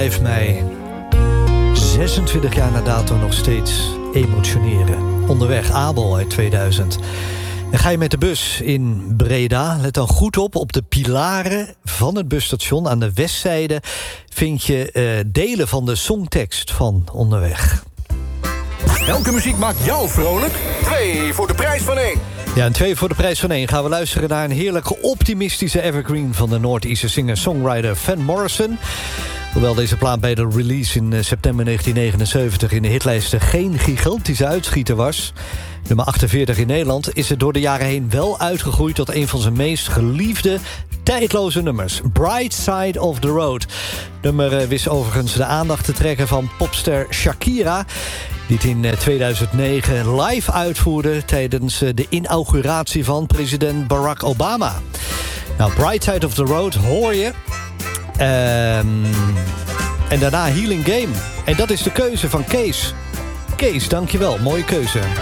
Heeft mij 26 jaar na dato nog steeds emotioneren. Onderweg, Abel uit 2000. En ga je met de bus in Breda, let dan goed op de pilaren van het busstation. Aan de westzijde vind je delen van de songtekst van Onderweg. Welke muziek maakt jou vrolijk? 2 voor de prijs van 1. Ja, en 2 voor de prijs van 1 gaan we luisteren naar een heerlijke optimistische evergreen van de Noord-Ierse singer-songwriter Van Morrison. Hoewel deze plaat bij de release in september 1979 in de hitlijsten geen gigantische uitschieter was, nummer 48 in Nederland, is het door de jaren heen wel uitgegroeid tot een van zijn meest geliefde, tijdloze nummers. Bright Side of the Road. Nummer wist overigens de aandacht te trekken van popster Shakira, die het in 2009 live uitvoerde tijdens de inauguratie van president Barack Obama. Nou, Bright Side of the Road hoor je. En daarna Healing Game. En dat is de keuze van Kees. Kees, dankjewel. Mooie keuze.